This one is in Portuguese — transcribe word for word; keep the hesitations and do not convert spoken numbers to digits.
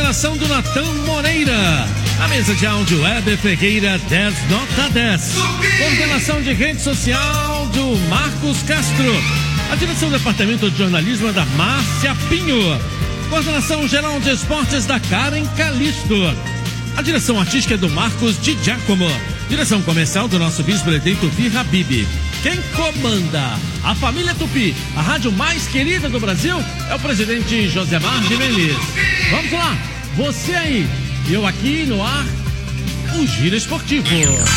coordenação do Natan Moreira. A mesa de áudio Weber Ferreira dez nota dez. Coordenação de rede social do Marcos Castro. A direção do departamento de jornalismo é da Márcia Pinho. Coordenação geral de esportes da Karen Calisto. A direção artística é do Marcos Di Giacomo. Direção comercial do nosso vice-presidente Tupi Habib. Quem comanda a família Tupi, a rádio mais querida do Brasil, é o presidente Josemar de Menezes. Vamos lá, você aí, eu aqui no ar, o Giro Esportivo.